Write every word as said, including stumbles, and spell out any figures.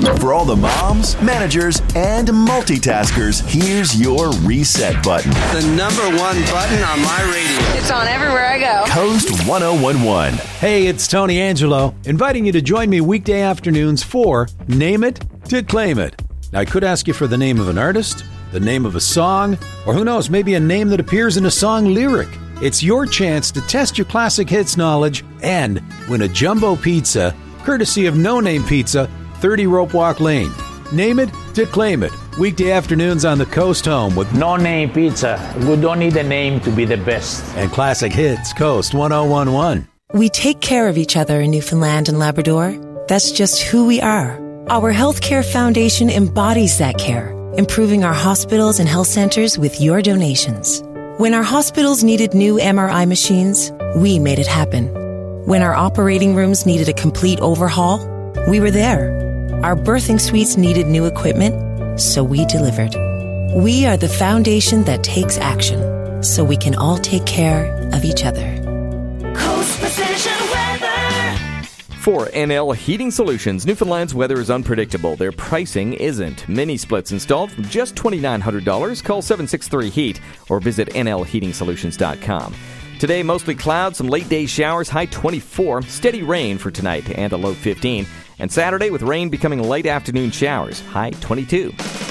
For all the moms, managers, and multitaskers, here's your reset button. The number one button on my radio. It's on everywhere I go. Coast one oh one one. Hey, it's Tony Angelo, inviting you to join me weekday afternoons for Name It to Claim It. I could ask you for the name of an artist, the name of a song, or who knows, maybe a name that appears in a song lyric. It's your chance to test your classic hits knowledge and win a jumbo pizza, courtesy of No Name Pizza, thirty Rope Walk Lane. Name it to claim it. Weekday afternoons on the Coast Home with No Name Pizza. We don't need a name to be the best. And classic hits, Coast one oh one one. We take care of each other in Newfoundland and Labrador. That's just who we are. Our Healthcare Foundation embodies that care, improving our hospitals and health centers with your donations. When our hospitals needed new M R I machines, we made it happen. When our operating rooms needed a complete overhaul, we were there. Our birthing suites needed new equipment, so we delivered. We are the foundation that takes action, so we can all take care of each other. Coast Precision Weather. For N L Heating Solutions, Newfoundland's weather is unpredictable. Their pricing isn't. Mini splits installed from just two thousand nine hundred dollars. Call seven six three heat or visit N L heating solutions dot com. Today, mostly clouds, some late-day showers, high twenty-four. Steady rain for tonight and a low fifteen. And Saturday with rain becoming late afternoon showers, high twenty-two.